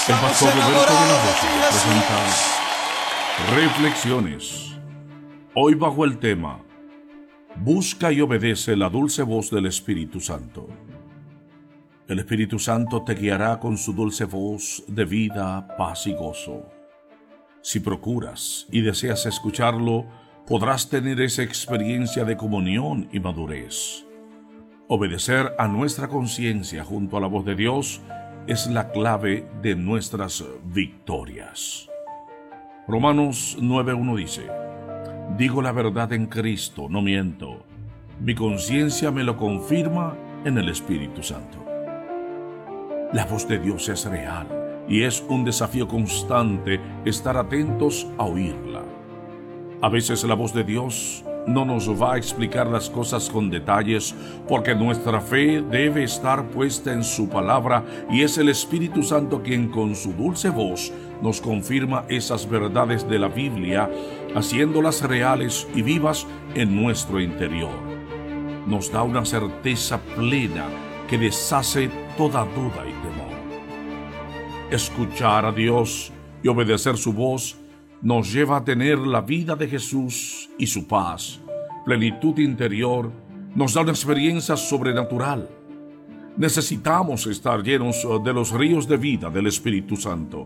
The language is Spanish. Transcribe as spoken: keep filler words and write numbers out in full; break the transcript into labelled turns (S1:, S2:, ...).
S1: El pastor Roberto de la Rosa presenta Reflexiones. Hoy bajo el tema Busca y obedece la dulce voz del Espíritu Santo. El Espíritu Santo te guiará con su dulce voz de vida, paz y gozo. Si procuras y deseas escucharlo, podrás tener esa experiencia de comunión y madurez. Obedecer a nuestra conciencia junto a la voz de Dios es la clave de nuestras victorias. Romanos nueve uno dice: Digo la verdad en Cristo, no miento. Mi conciencia me lo confirma en el Espíritu Santo. La voz de Dios es real y es un desafío constante estar atentos a oírla. A veces la voz de Dios no nos va a explicar las cosas con detalles, porque nuestra fe debe estar puesta en su palabra, y es el Espíritu Santo quien con su dulce voz nos confirma esas verdades de la Biblia, haciéndolas reales y vivas en nuestro interior. Nos da una certeza plena que deshace toda duda y temor. Escuchar a Dios y obedecer su voz nos lleva a tener la vida de Jesús y su paz, plenitud interior. Nos da una experiencia sobrenatural. Necesitamos estar llenos de los ríos de vida del Espíritu Santo.